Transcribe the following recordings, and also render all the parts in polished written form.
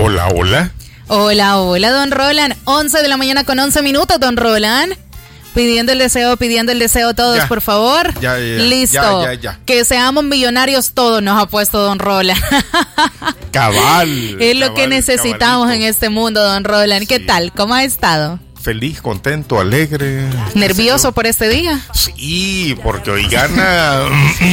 Hola, hola. Hola, hola, don Roland. 11 de la mañana con 11 minutos, don Roland. Pidiendo el deseo todos, Ya. por favor. Ya. Listo. Ya. Que seamos millonarios todos, nos ha puesto don Roland. Cabal. Es lo que necesitamos cabalito. en este mundo, don Roland. ¿Qué Sí. tal? ¿Cómo ha estado? Feliz, contento, alegre. ¿Nervioso por este día? Sí, porque hoy gana.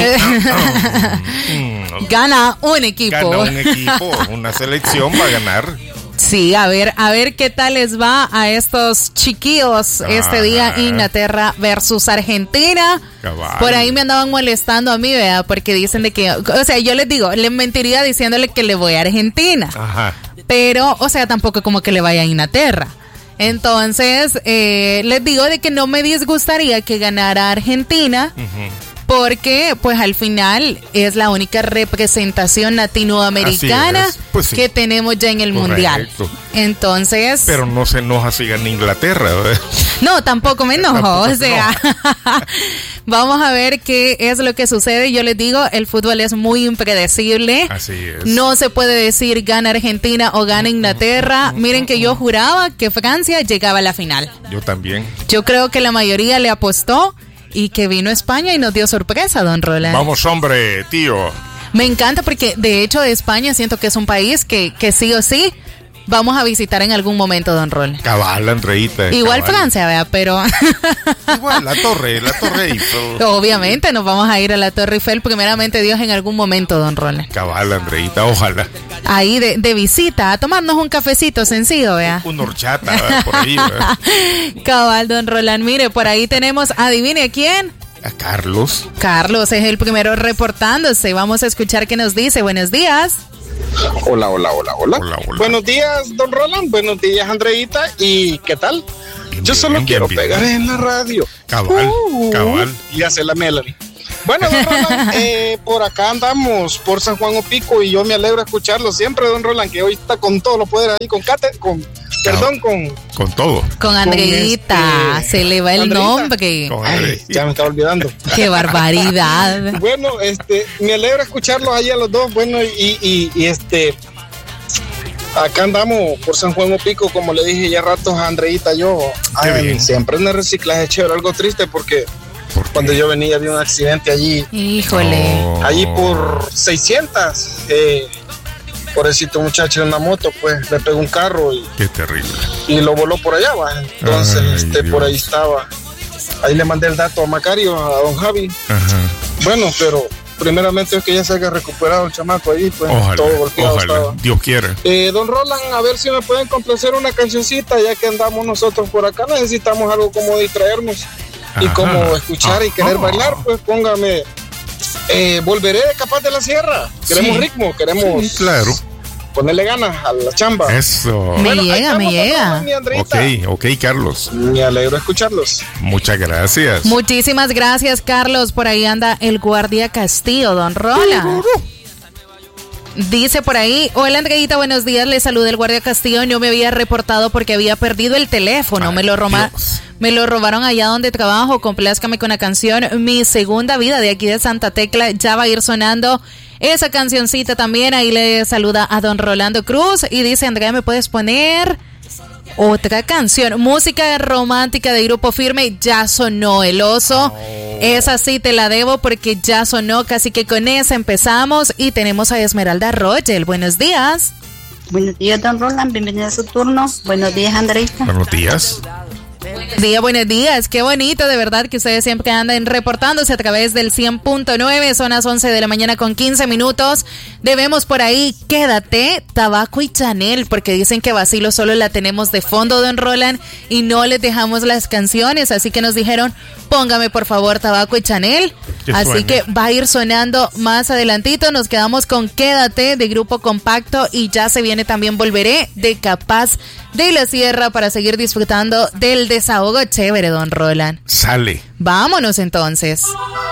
Gana un equipo. Gana un equipo, una selección va a ganar. Sí, a ver qué tal les va a estos chiquillos este día, Inglaterra versus Argentina. Cabal. Por ahí me andaban molestando a mí, ¿verdad? Porque dicen de que, o sea, yo les digo, les mentiría diciéndole que le voy a Argentina. Ajá. Pero, o sea, tampoco como que le vaya a Inglaterra. Entonces, les digo de que no me disgustaría que ganara Argentina. Porque, pues, al final es la única representación latinoamericana Así es. Pues sí. que tenemos ya en el mundial. Entonces... Pero no se enoja si gana Inglaterra, ¿verdad? No, tampoco me enojo. Tampoco O sea, vamos a ver qué es lo que sucede. Yo les digo, el fútbol es muy impredecible. Así es. No se puede decir gana Argentina o gana Inglaterra. Miren que yo juraba que Francia llegaba a la final. Yo también. Yo creo que la mayoría le apostó. Y que vino España y nos dio sorpresa, don Roland. Vamos, hombre, tío. Me encanta porque, de hecho, España siento que es un país que sí o sí vamos a visitar en algún momento, don Roland. Cabal, Andreita. Igual cabal. Francia, ¿verdad? Pero... Igual, la torre Eiffel. Obviamente nos vamos a ir a la Torre Eiffel, primeramente Dios, en algún momento, don Roland. Cabal, Andreita, ojalá. Ahí de visita, a tomarnos un cafecito sencillo, vea. Un horchata, ¿verdad? Por ahí, ¿verdad? Cabal, don Roland. Mire, por ahí tenemos, adivine a quién. A Carlos. Carlos es el primero reportándose. Vamos a escuchar qué nos dice. Buenos días. Hola. Hola, hola. Buenos días, don Roland. Buenos días, Andreita. ¿Y qué tal? Bien, Yo solo bien, quiero bien. pegar en la radio. Cabal, cabal. Y hacer la melody. Bueno, don Roland, por acá andamos, por San Juan Opico, y yo me alegro escucharlo siempre, don Roland, que hoy está con todos los poderes ahí, con Con todo. Con Andreita. Se le va el Andreita. nombre. Con Ay, Andreita. ya me estaba olvidando. Qué barbaridad. Bueno, me alegra escucharlos ahí a los dos. Bueno, y acá andamos por San Juan Opico, como le dije ya ratos a Andreita, yo. Qué bien. Siempre en el reciclaje chévere, algo triste porque ¿Por qué? cuando yo venía había un accidente allí, Híjole. Oh. allí por 600. Pobrecito muchacho en la moto, pues le pegó un carro Qué terrible. y lo voló por allá, va. Entonces, Ay, por ahí Dios. estaba. Ahí le mandé el dato a Macario, a don Javi. Ajá. Bueno, pero primeramente es que ya se haya recuperado el chamaco ahí, pues todo golpeado Ojalá. estaba. Dios quiera. Don Roland, a ver si me pueden complacer una cancioncita, ya que andamos nosotros por acá, necesitamos algo como distraernos y Ajá. como escuchar y querer Ajá. bailar, pues póngame Volveré de Capaz de la Sierra. Queremos Sí. ritmo, queremos Sí, claro. ponerle ganas a la chamba. Eso. Me Bueno, ahí llega, me estamos, llega. don mi Andreita. Ok, Carlos. Me alegro de escucharlos. Muchas gracias. Muchísimas gracias, Carlos. Por ahí anda el guardia Castillo, don Roland. Dice por ahí, hola Andreita, buenos días, le saluda el guardia Castillo. No me había reportado porque había perdido el teléfono. Ay, Dios. Me lo robaron allá donde trabajo. Complázcame con la canción Mi Segunda Vida de aquí de Santa Tecla. Ya va a ir sonando esa cancioncita también. Ahí le saluda a don Rolando Cruz y dice, Andrea, ¿me puedes poner otra canción? Música romántica de Grupo Firme. Ya sonó El Oso. Esa sí te la debo porque ya sonó, casi que con esa empezamos. Y tenemos a Esmeralda Rogel. Buenos días. Buenos días, don Roland, bienvenido a su turno. Buenos días, Andreita. Buenos días. Buenos días, qué bonito, de verdad que ustedes siempre andan reportándose a través del 100.9, son las 11 de la mañana con 15 minutos. Debemos por ahí, quédate, Tabaco y Chanel, porque dicen que Vacilo solo la tenemos de fondo, don Roland, y no les dejamos las canciones, así que nos dijeron, póngame por favor Tabaco y Chanel, así suene. que va a ir sonando más adelantito. Nos quedamos con Quédate de Grupo Compacto y ya se viene también Volveré de Capaz de la Sierra para seguir disfrutando del desahogo chévere, don Roland. Sale. Vámonos entonces.